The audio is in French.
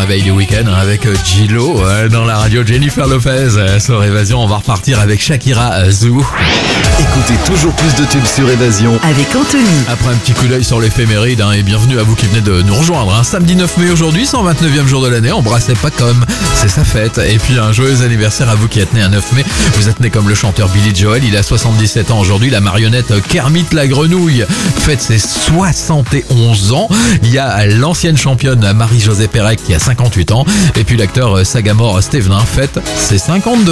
réveil du week-end avec Gillo dans la radio. Jennifer Lopez sur Évasion. On va repartir avec Shakira Zoo. Écoutez toujours plus de tubes sur Évasion avec Anthony. Après un petit coup d'œil sur l'éphéméride et bienvenue à vous qui venez de nous rejoindre. Samedi 9 mai aujourd'hui, 129e jour de l'année. Embrassez pas comme, c'est sa fête. Et puis un joyeux anniversaire à vous qui êtes né un 9 mai. Vous êtes né comme le chanteur Billy Joel. Il a 77 ans aujourd'hui. La marionnette Kermit la Grenouille fête ses 71 ans. Il y a l'ancienne championne Marie-Josée Pérec qui a 58 ans. Et puis l'acteur Sagamore Stevenin fête ses 52.